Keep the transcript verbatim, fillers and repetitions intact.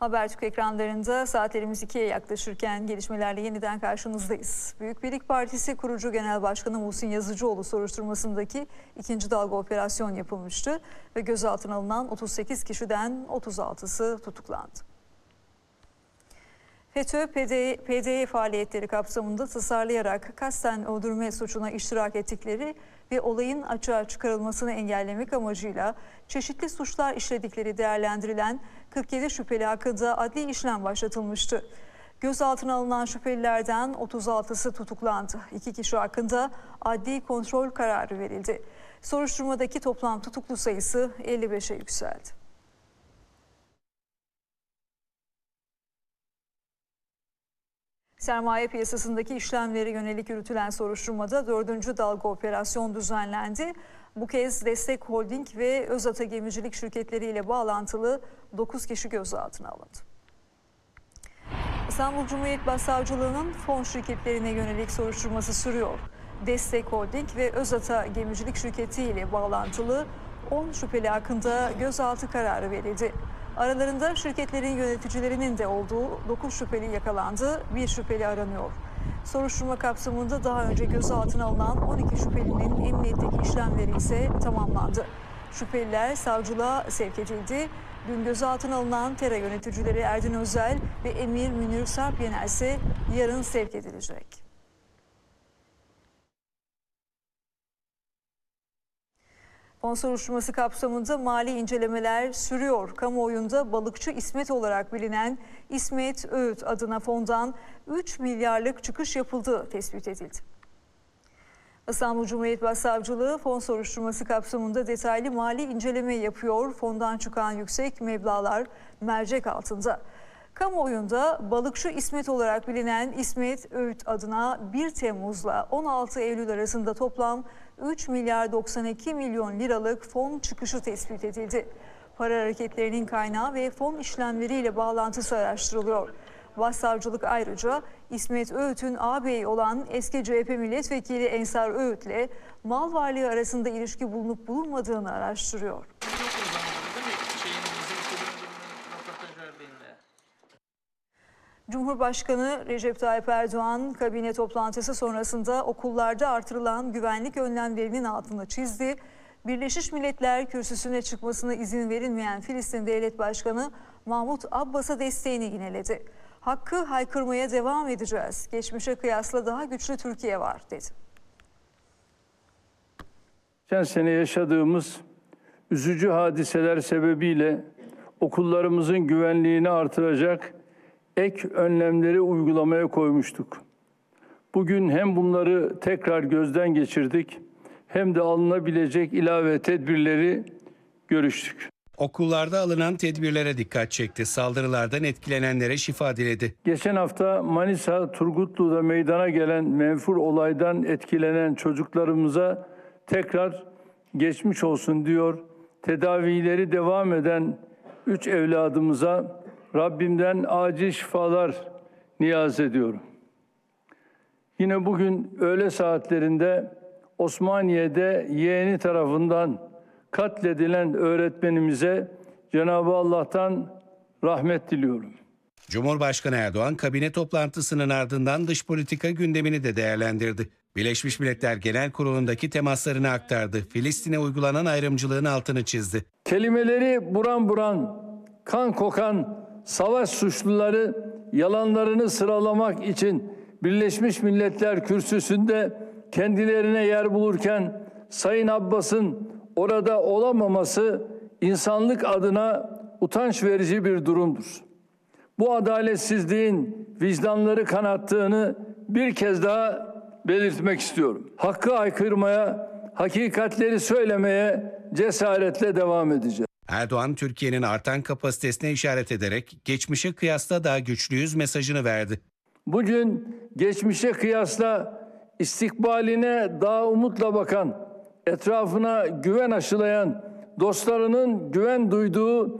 Habertürk ekranlarında saatlerimiz ikiye yaklaşırken gelişmelerle yeniden karşınızdayız. Büyük Birlik Partisi kurucu Genel Başkanı Muhsin Yazıcıoğlu soruşturmasındaki ikinci dalga operasyon yapılmıştı ve gözaltına alınan otuz sekiz kişiden otuz altısı tutuklandı. FETÖ, P D Y faaliyetleri kapsamında tasarlayarak kasten öldürme suçuna iştirak ettikleri ve olayın açığa çıkarılmasını engellemek amacıyla çeşitli suçlar işledikleri değerlendirilen kırk yedi şüpheli hakkında adli işlem başlatılmıştı. Gözaltına alınan şüphelilerden otuz altısı tutuklandı. İki kişi hakkında adli kontrol kararı verildi. Soruşturmadaki toplam tutuklu sayısı elli beşe yükseldi. Sermaye piyasasındaki işlemlere yönelik yürütülen soruşturmada dördüncü dalga operasyon düzenlendi. Bu kez Destek Holding ve Özata Gemicilik şirketleriyle bağlantılı dokuz kişi gözaltına alındı. İstanbul Cumhuriyet Başsavcılığı'nın fon şirketlerine yönelik soruşturması sürüyor. Destek Holding ve Özata Gemicilik şirketi ile bağlantılı on şüpheli hakkında gözaltı kararı verildi. Aralarında şirketlerin yöneticilerinin de olduğu dokuz şüpheli yakalandı, bir şüpheli aranıyor. Soruşturma kapsamında daha önce gözaltına alınan on iki şüphelinin emniyetteki işlemleri ise tamamlandı. Şüpheliler savcılığa sevk edildi. Dün gözaltına alınan Tera yöneticileri Erdin Özel ve Emir Münir Sarpyener ise yarın sevk edilecek. Fon soruşturması kapsamında mali incelemeler sürüyor. Kamuoyunda balıkçı İsmet olarak bilinen İsmet Öğüt adına fondan üç milyarlık çıkış yapıldığı tespit edildi. İstanbul Cumhuriyet Başsavcılığı fon soruşturması kapsamında detaylı mali inceleme yapıyor. Fondan çıkan yüksek meblağlar mercek altında. Kamuoyunda balıkçı İsmet olarak bilinen İsmet Öğüt adına bir Temmuz'la on altı Eylül arasında toplam üç milyar doksan iki milyon liralık fon çıkışı tespit edildi. Para hareketlerinin kaynağı ve fon işlemleriyle bağlantısı araştırılıyor. Başsavcılık ayrıca İsmet Öğüt'ün ağabeyi olan eski C H P milletvekili Ensar Öğüt'le mal varlığı arasında ilişki bulunup bulunmadığını araştırıyor. Cumhurbaşkanı Recep Tayyip Erdoğan kabine toplantısı sonrasında okullarda artırılan güvenlik önlemlerinin altını çizdi. Birleşmiş Milletler Kürsüsü'ne çıkmasına izin verilmeyen Filistin Devlet Başkanı Mahmut Abbas'a desteğini yineledi. Hakkı haykırmaya devam edeceğiz. Geçmişe kıyasla daha güçlü Türkiye var dedi. Geçen sene yaşadığımız üzücü hadiseler sebebiyle okullarımızın güvenliğini artıracak ek önlemleri uygulamaya koymuştuk. Bugün hem bunları tekrar gözden geçirdik hem de alınabilecek ilave tedbirleri görüştük. Okullarda alınan tedbirlere dikkat çekti. Saldırılardan etkilenenlere şifa diledi. Geçen hafta Manisa Turgutlu'da meydana gelen menfur olaydan etkilenen çocuklarımıza tekrar geçmiş olsun diyor. Tedavileri devam eden üç evladımıza Rabbimden acil şifalar niyaz ediyorum. Yine bugün öğle saatlerinde Osmaniye'de yeğeni tarafından katledilen öğretmenimize Cenab-ı Allah'tan rahmet diliyorum. Cumhurbaşkanı Erdoğan kabine toplantısının ardından dış politika gündemini de değerlendirdi. Birleşmiş Milletler Genel Kurulu'ndaki temaslarını aktardı. Filistin'e uygulanan ayrımcılığın altını çizdi. Kelimeleri buran buran, kan kokan savaş suçluları yalanlarını sıralamak için Birleşmiş Milletler Kürsüsü'nde kendilerine yer bulurken Sayın Abbas'ın orada olamaması insanlık adına utanç verici bir durumdur. Bu adaletsizliğin vicdanları kanattığını bir kez daha belirtmek istiyorum. Hakkı haykırmaya, hakikatleri söylemeye cesaretle devam edeceğiz. Erdoğan, Türkiye'nin artan kapasitesine işaret ederek geçmişe kıyasla daha güçlüyüz mesajını verdi. Bugün geçmişe kıyasla istikbaline daha umutla bakan, etrafına güven aşılayan, dostlarının güven duyduğu